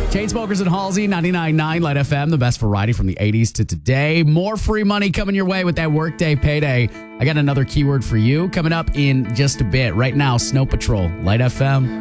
Chainsmokers and Halsey, 99.9 Light FM, the best variety from the 80s to today. More free money coming your way with that Workday payday. I got another keyword for you coming up in just a bit. Right now, Snow Patrol, Light FM.